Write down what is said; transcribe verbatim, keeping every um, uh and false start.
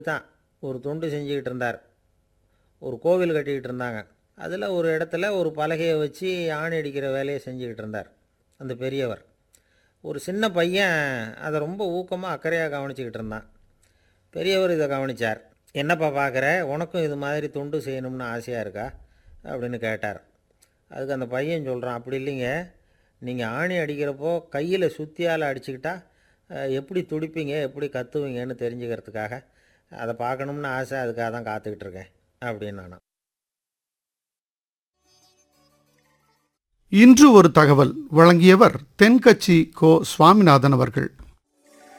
தான் ஒரு தொண்டு செஞ்சுக்கிட்டு இருந்தார். ஒரு கோவில் கட்டிக்கிட்டு இருந்தாங்க. அதில் ஒரு இடத்துல ஒரு பலகையை வச்சு ஆணி அடிக்கிற வேலையை செஞ்சுக்கிட்டு இருந்தார் அந்த பெரியவர். ஒரு சின்ன பையன் அதை ரொம்ப ஊக்கமாக அக்கறையாக கவனிச்சிக்கிட்டு இருந்தான். பெரியவர் இதை கவனித்தார். என்னப்பா பார்க்குற, உனக்கும் இது மாதிரி தொண்டு செய்யணும்னு ஆசையாக இருக்கா அப்படின்னு கேட்டார். அதுக்கு அந்த பையன் சொல்கிறான், அப்படி இல்லைங்க, நீங்கள் ஆணி அடிக்கிறப்போ கையில் சுத்தியால் அடிச்சுக்கிட்டா எப்படி துடிப்பீங்க, எப்படி கத்துவீங்கன்னு தெரிஞ்சுக்கிறதுக்காக அதை பார்க்கணும்னு ஆசை, அதுக்காக தான் காத்துக்கிட்டு இருக்கேன் அப்படின்னு நானும். இன்று ஒரு தகவல் வழங்கியவர் தென்கட்சி கோ சுவாமிநாதன் அவர்கள்.